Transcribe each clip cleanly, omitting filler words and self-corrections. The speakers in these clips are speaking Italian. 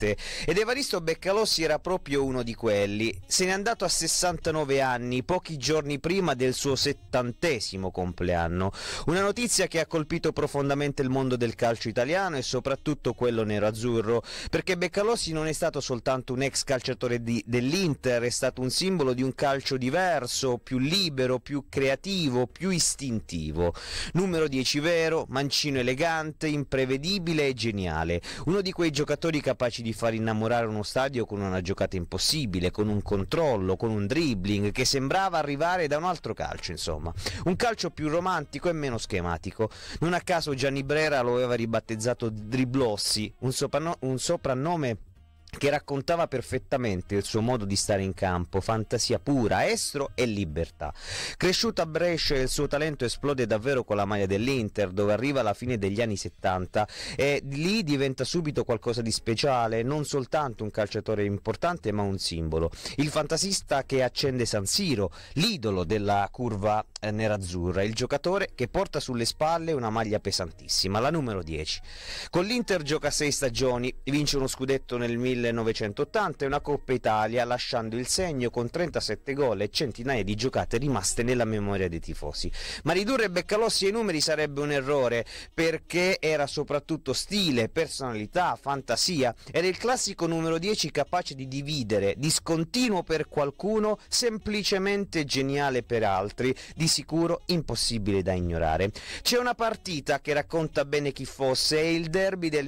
7 ed Evaristo Beccalossi era proprio uno di quelli. Se n'è andato a 69 anni, pochi giorni prima del suo 70° compleanno. Una notizia che ha colpito profondamente il mondo del calcio italiano e soprattutto quello nero-azzurro, perché Beccalossi non è stato soltanto un ex calciatore dell'Inter, è stato un simbolo di un calcio diverso, più libero, più creativo, più istintivo. Numero 10 vero, mancino elegante, imprevedibile e geniale. Uno di quei giocatori capaci di far innamorare uno stadio con una giocata impossibile, con un controllo, con un dribbling che sembrava arrivare da un altro calcio, insomma. Un calcio più romantico e meno schematico. Non a caso Gianni Brera lo aveva ribattezzato Driblossi, un soprannome che raccontava perfettamente il suo modo di stare in campo, fantasia pura, estro e libertà. Cresciuto a Brescia, il suo talento esplode davvero con la maglia dell'Inter, dove arriva alla fine degli anni 70 e lì diventa subito qualcosa di speciale, non soltanto un calciatore importante ma un simbolo. Il fantasista che accende San Siro, l'idolo della curva nerazzurra, il giocatore che porta sulle spalle una maglia pesantissima, la numero 10. Con l'Inter gioca 6 stagioni, vince uno scudetto nel 1980 e una Coppa Italia, lasciando il segno con 37 gol e centinaia di giocate rimaste nella memoria dei tifosi. Ma ridurre Beccalossi ai numeri sarebbe un errore, perché era soprattutto stile, personalità, fantasia. Era il classico numero 10 capace di dividere, discontinuo per qualcuno, semplicemente geniale per altri, di sicuro impossibile da ignorare. C'è una partita che racconta bene chi fosse, è il derby del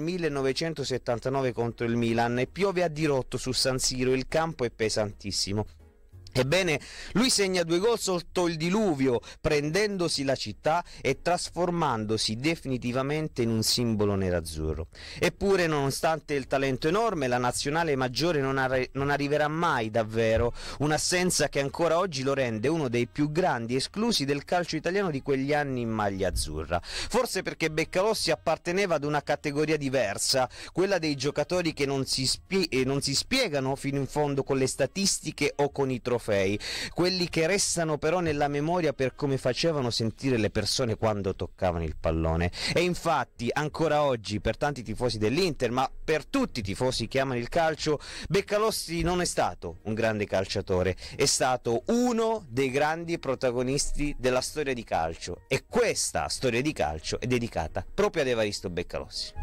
1979 contro il Milan, e piove a dirotto su San Siro, il campo è pesantissimo. Ebbene, lui segna 2 gol sotto il diluvio, prendendosi la città e trasformandosi definitivamente in un simbolo nerazzurro. Eppure, nonostante il talento enorme, la nazionale maggiore non arriverà mai davvero, un'assenza che ancora oggi lo rende uno dei più grandi esclusi del calcio italiano di quegli anni in maglia azzurra. Forse perché Beccalossi apparteneva ad una categoria diversa, quella dei giocatori che non si spiegano fino in fondo con le statistiche o con i trofei, quelli che restano però nella memoria per come facevano sentire le persone quando toccavano il pallone. E infatti ancora oggi, per tanti tifosi dell'Inter, ma per tutti i tifosi che amano il calcio, Beccalossi non è stato un grande calciatore, è stato uno dei grandi protagonisti della storia di calcio, e questa storia di calcio è dedicata proprio ad Evaristo Beccalossi.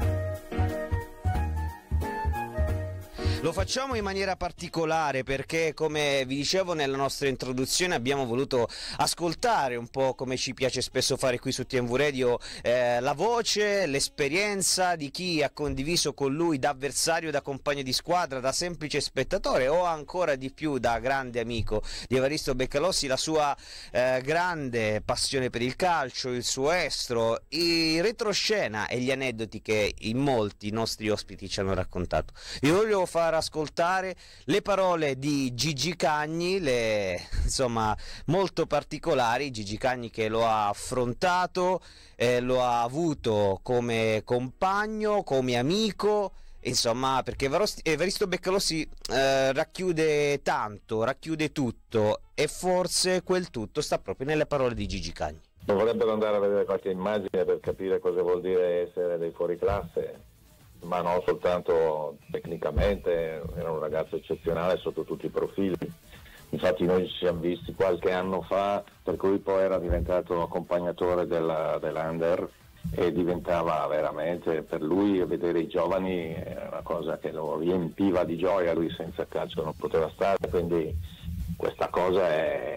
Lo facciamo in maniera particolare perché, come vi dicevo nella nostra introduzione, abbiamo voluto ascoltare un po', come ci piace spesso fare qui su TMV Radio, la voce, l'esperienza di chi ha condiviso con lui, da avversario, da compagno di squadra, da semplice spettatore o ancora di più da grande amico di Evaristo Beccalossi, la sua grande passione per il calcio, il suo estro, i retroscena e gli aneddoti che in molti nostri ospiti ci hanno raccontato. Vi voglio far ascoltare le parole di Gigi Cagni, insomma molto particolari. Gigi Cagni che lo ha affrontato, lo ha avuto come compagno, come amico, insomma, perché Evaristo Beccalossi racchiude tanto, racchiude tutto, e forse quel tutto sta proprio nelle parole di Gigi Cagni. Dovrebbero andare a vedere qualche immagine per capire cosa vuol dire essere dei fuoriclasse, ma non soltanto tecnicamente. Era un ragazzo eccezionale sotto tutti i profili. Infatti noi ci siamo visti qualche anno fa, per cui poi era diventato accompagnatore dell'Under, e diventava veramente, per lui vedere i giovani era una cosa che lo riempiva di gioia. Lui senza calcio non poteva stare, quindi questa cosa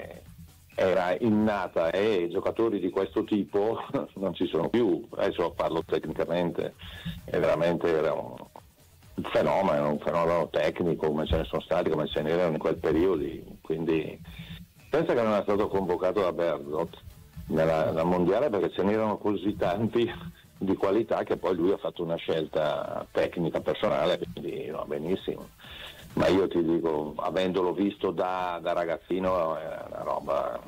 era innata, e giocatori di questo tipo non ci sono più. Adesso parlo tecnicamente, era un fenomeno tecnico, come ce ne sono stati, come ce n'erano in quel periodo. Quindi pensa che non è stato convocato da Berzot nella mondiale, perché ce n'erano così tanti di qualità che poi lui ha fatto una scelta tecnica personale, quindi va benissimo. Ma io ti dico, avendolo visto da ragazzino, è una roba.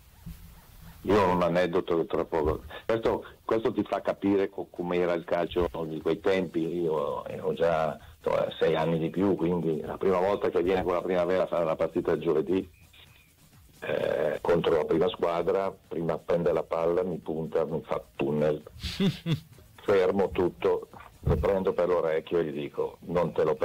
Io ho un aneddoto troppo. Questo ti fa capire come era il calcio di quei tempi. Io ho già 6 anni di più, quindi la prima volta che viene con la Primavera a fare la partita il giovedì contro la prima squadra, prima prende la palla, mi punta, mi fa tunnel, fermo tutto, lo prendo per l'orecchio e gli dico: non te lo